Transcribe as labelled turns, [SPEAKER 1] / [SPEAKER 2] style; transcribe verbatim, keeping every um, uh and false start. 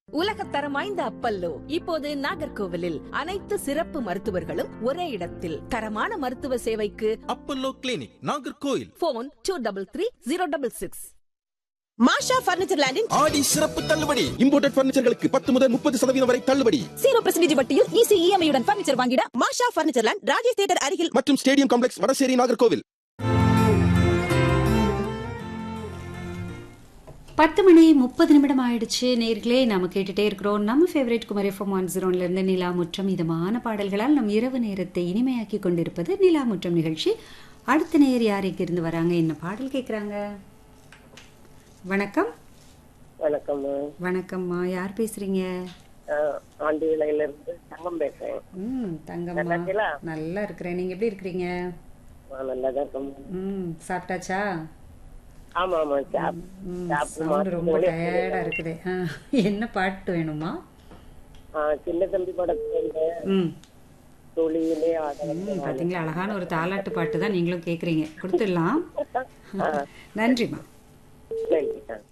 [SPEAKER 1] உலகத்தரம் வாய்ந்த அப்பல்லோ இப்போது நாகர்கோவிலில் அனைத்து சிறப்பு மருத்துவர்களும் ஒரே இடத்தில் தரமான மருத்துவ சேவைக்கு
[SPEAKER 2] Apollo clinic Nagercoil.
[SPEAKER 1] Phone two double three zero double six.
[SPEAKER 3] மாஷா பர்னிச்சர் லேண்டின்
[SPEAKER 2] ஆடி சிறப்பு தள்ளுபடி. இம்போர்ட்டட் பர்னிச்சர்களுக்கு பத்து முதல் முப்பது சதவீதம் வரை தள்ளுபடி.
[SPEAKER 3] ஜீரோ பர்சன்டேஜ் வட்டியில் ஈஸி இஎம்ஐ உடன் பர்னிச்சர் வாங்கிட மாஷா பர்னிச்சர் லேண்ட் ராஜேஷ் தியேட்டர் அருகில்
[SPEAKER 2] மற்றும் ஸ்டேடியம் காம்ப்ளெக்ஸ் வடசேரி நாகர்கோவில்.
[SPEAKER 4] பத்து மணி முப்பது நிமிடம் ஆயிடுச்சு. நேர்களே நாம கேட்டுட்டே இருக்கிறோம் நம்ம ஃபேவரட் குமர் எஃப்எம் ஒன் ஜீரோன்ல இருந்து நிலா முற்றம். இதமான பாடல்களால் நம் இரவு நேரத்தை இனிமையாக்கி கொண்டிருப்பது நிலா முற்றம் நிகழ்ச்சி. அடுத்த நேர் யார் இருந்து வராங்க, என்ன பாடல் கேட்குறாங்க? வணக்கம்.
[SPEAKER 5] வணக்கம்.
[SPEAKER 4] வணக்கம்மா, யார் பேசுறீங்க?
[SPEAKER 5] ஆண்டி விலையில இருந்து தங்கம் பேசுறேன்.
[SPEAKER 4] ம் தங்கம்மா, நல்லா இருக்கிறேன். நீங்க எப்படி இருக்கிறீங்க?
[SPEAKER 5] நல்லாதான் இருக்கோம்.
[SPEAKER 4] ம் சாப்பிட்டாச்சா?
[SPEAKER 5] ஆமா ஆமா.
[SPEAKER 4] சவுண்ட் ரொம்ப டயர்டா இருக்குது. என்ன பாட்டு வேணுமா?
[SPEAKER 5] சின்ன தம்பி படத்துல
[SPEAKER 4] ம்
[SPEAKER 5] தொழிலே
[SPEAKER 4] பாத்தீங்களா, அழகான ஒரு தாலாட்டு பாட்டு தான் நீங்களும் கேக்குறீங்க. கொடுத்துடலாம். நன்றிம்மா.
[SPEAKER 5] நன்றி.